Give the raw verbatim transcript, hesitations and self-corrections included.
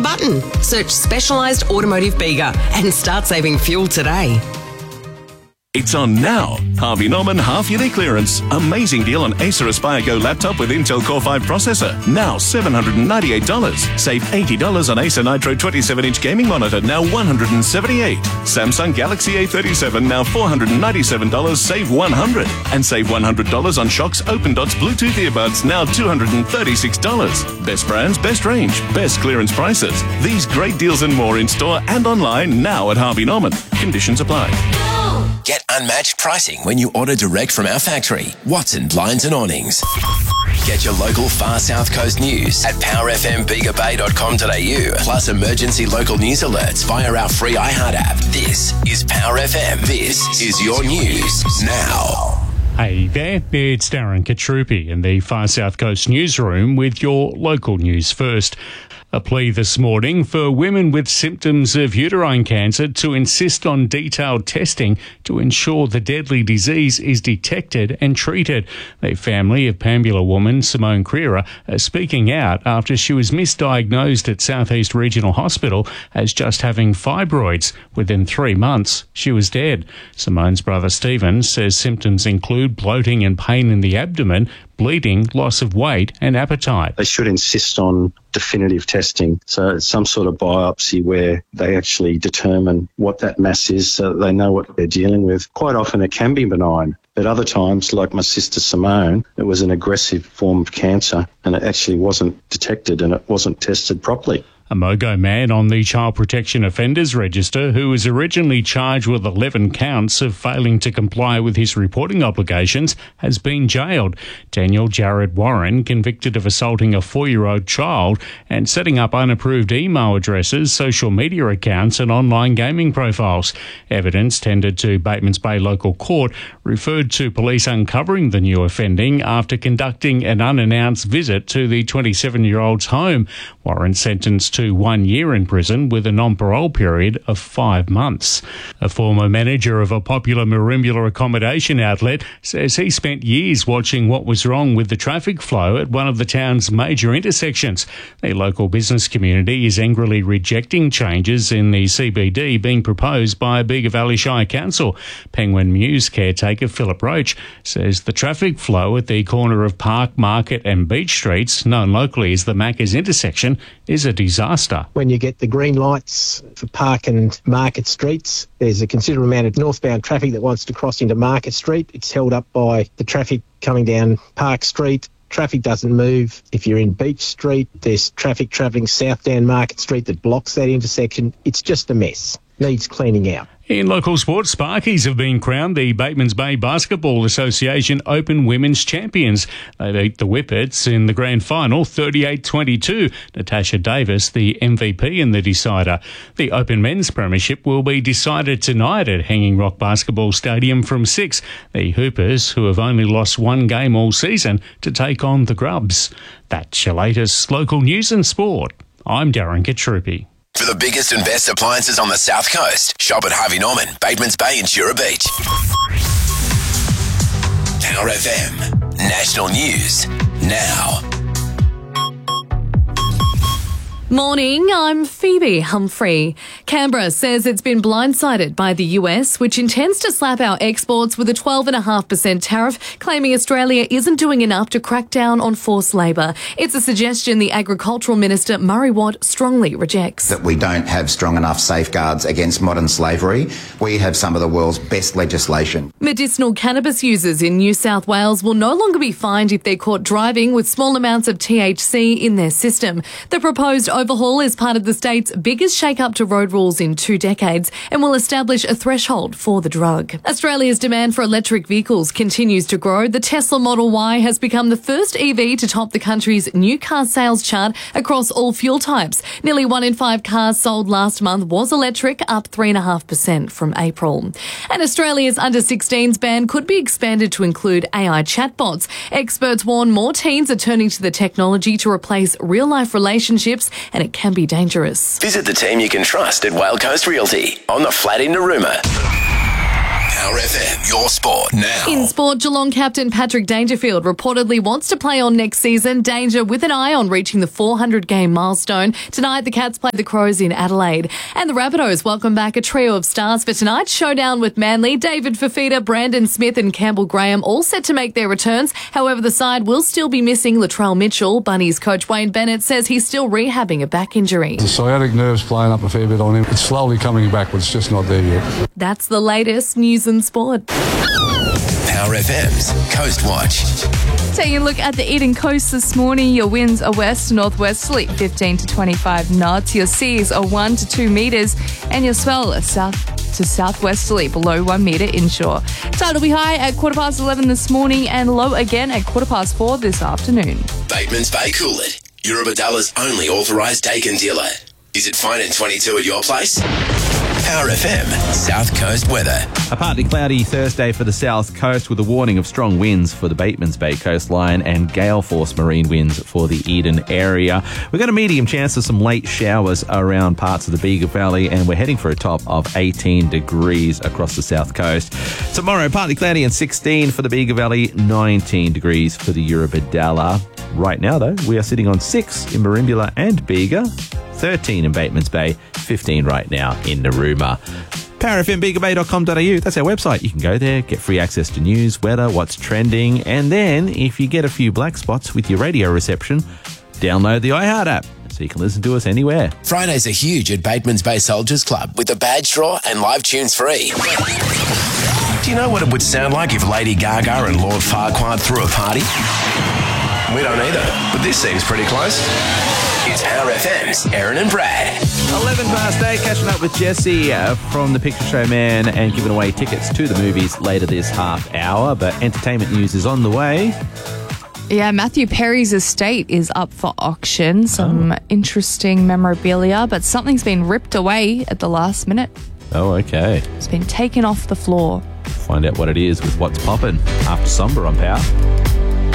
button. Search Specialised Automotive Bega and start saving fuel today. It's on now. Harvey Norman half-yearly clearance. Amazing deal on Acer Aspire Go laptop with Intel Core five processor. Now seven hundred ninety-eight dollars. Save eighty dollars on Acer Nitro twenty-seven inch gaming monitor, now one hundred seventy-eight dollars. Samsung Galaxy A thirty-seven, now four hundred ninety-seven dollars. Save one hundred dollars. And save one hundred dollars on Shox Open Dots Bluetooth earbuds, now two hundred thirty-six dollars. Best brands, best range, best clearance prices. These great deals and more in store and online now at Harvey Norman. Conditions apply. Get unmatched pricing when you order direct from our factory. Watson Blinds and Awnings. Get your local far south coast news at power f m bega bay dot com dot a u, plus emergency local news alerts via our free iHeart app. This is Power F M. This is your news now. Hey there, it's Darren Katrupi in the Far South Coast newsroom with your local news first. A plea this morning for women with symptoms of uterine cancer to insist on detailed testing to ensure the deadly disease is detected and treated. The family of Pambula woman Simone Creera are speaking out after she was misdiagnosed at South East Regional Hospital as just having fibroids. Within three months, she was dead. Simone's brother Stephen says symptoms include bloating and pain in the abdomen, bleeding, loss of weight and appetite. They should insist on definitive testing. So it's some sort of biopsy where they actually determine what that mass is so that they know what they're dealing with. Quite often it can be benign, but other times, like my sister Simone, it was an aggressive form of cancer and it actually wasn't detected and it wasn't tested properly. A Mogo man on the Child Protection Offenders Register who was originally charged with eleven counts of failing to comply with his reporting obligations has been jailed. Daniel Jared Warren, convicted of assaulting a four-year-old child and setting up unapproved email addresses, social media accounts and online gaming profiles. Evidence tendered to Batemans Bay Local Court referred to police uncovering the new offending after conducting an unannounced visit to the twenty-seven-year-old's home. Warren sentenced to one year in prison with a non-parole period of five months. A former manager of a popular Merimbula accommodation outlet says he spent years watching what was wrong with the traffic flow at one of the town's major intersections. The local business community is angrily rejecting changes in the C B D being proposed by Bega Valley Shire Council. Penguin Mews caretaker Philip Roach says the traffic flow at the corner of Park, Market and Beach Streets, known locally as the Macca's intersection, is a disaster. When you get the green lights for Park and Market Streets, there's a considerable amount of northbound traffic that wants to cross into Market Street. It's held up by the traffic coming down Park Street. Traffic doesn't move. If you're in Beach Street, there's traffic travelling south down Market Street that blocks that intersection. It's just a mess. Needs cleaning out. In local sports, Sparkies have been crowned the Batemans Bay Basketball Association Open Women's Champions. They beat the Whippets in the grand final thirty-eight twenty-two. Natasha Davis, the M V P in the decider. The Open Men's Premiership will be decided tonight at Hanging Rock Basketball Stadium from six. The Hoopers, who have only lost one game all season, to take on the Grubs. That's your latest local news and sport. I'm Darren Katrupi. For the biggest and best appliances on the South Coast, shop at Harvey Norman, Batemans Bay and Jura Beach. Power F M, national news now. Morning, I'm Phoebe Humphrey. Canberra says it's been blindsided by the U S, which intends to slap our exports with a twelve point five percent tariff, claiming Australia isn't doing enough to crack down on forced labour. It's a suggestion the Agricultural Minister Murray Watt strongly rejects. That we don't have strong enough safeguards against modern slavery. We have some of the world's best legislation. Medicinal cannabis users in New South Wales will no longer be fined if they're caught driving with small amounts of T H C in their system. The proposed overhaul is part of the state's biggest shake-up to road rules in two decades and will establish a threshold for the drug. Australia's demand for electric vehicles continues to grow. The Tesla Model Y has become the first E V to top the country's new car sales chart across all fuel types. Nearly one in five cars sold last month was electric, up three point five percent from April. And Australia's under sixteens ban could be expanded to include A I chatbots. Experts warn more teens are turning to the technology to replace real-life relationships, and it can be dangerous. Visit the team you can trust at Whale Coast Realty on the flat in Narooma. Power F M, your sport now. In sport, Geelong captain Patrick Dangerfield reportedly wants to play on next season. Danger with an eye on reaching the four hundred game milestone. Tonight, the Cats play the Crows in Adelaide. And the Rabbitohs welcome back a trio of stars for tonight's showdown with Manly. David Fifita, Brandon Smith and Campbell Graham all set to make their returns. However, the side will still be missing Latrell Mitchell. Bunnies coach Wayne Bennett says he's still rehabbing a back injury. The sciatic nerve's playing up a fair bit on him. It's slowly coming back, but it's just not there yet. That's the latest news and sport. Power F M's Coast Watch. Taking a look at the Eden Coast this morning, your winds are west to northwesterly, fifteen to twenty-five knots. Your seas are one to two metres, and your swell is south to southwesterly, below one metre inshore. Tide will be high at quarter past eleven this morning and low again at quarter past four this afternoon. Bateman's Bay Coolid, Eurobadalla's only authorised Dakin dealer. Is it fine in twenty-two at your place? Power F M, South Coast weather. A partly cloudy Thursday for the South Coast with a warning of strong winds for the Batemans Bay coastline and gale force marine winds for the Eden area. We've got a medium chance of some late showers around parts of the Bega Valley, and we're heading for a top of eighteen degrees across the South Coast. Tomorrow, partly cloudy and sixteen for the Bega Valley, nineteen degrees for the Eurobadalla. Right now, though, we are sitting on six in Merimbula and Bega, thirteen in Batemans Bay, fifteen right now in Narooma. power f m bega bay dot com dot a u, that's our website. You can go there, get free access to news, weather, what's trending, and then if you get a few black spots with your radio reception, download the iHeart app so you can listen to us anywhere. Fridays are huge at Batemans Bay Soldiers Club with the badge draw and live tunes free. Do you know what it would sound like if Lady Gaga and Lord Farquaad threw a party? We don't either, but this seems pretty close. It's Power F M's Aaron and Brad. eleven past eight, catching up with Jesse uh, from The Picture Show Man and giving away tickets to the movies later this half hour. But entertainment news is on the way. Yeah, Matthew Perry's estate is up for auction. Some oh. interesting memorabilia, but something's been ripped away at the last minute. Oh, okay. It's been taken off the floor. Find out what it is with What's Poppin' after Somber on Power.